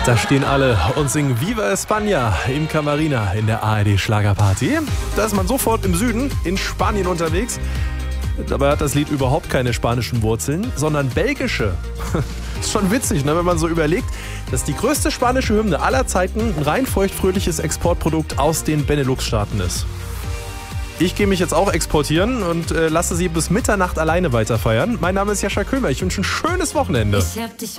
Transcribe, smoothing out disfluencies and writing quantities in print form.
Da stehen alle und singen Viva España im Camarina in der ARD Schlagerparty. Da ist man sofort im Süden in Spanien unterwegs. Dabei hat das Lied überhaupt keine spanischen Wurzeln, sondern belgische. Ist schon witzig, ne, wenn man so überlegt, dass die größte spanische Hymne aller Zeiten ein rein feuchtfröhliches Exportprodukt aus den Benelux-Staaten ist. Ich gehe mich jetzt auch exportieren und lasse Sie bis Mitternacht alleine weiterfeiern. Mein Name ist Jascha Köhler. Ich wünsche ein schönes Wochenende.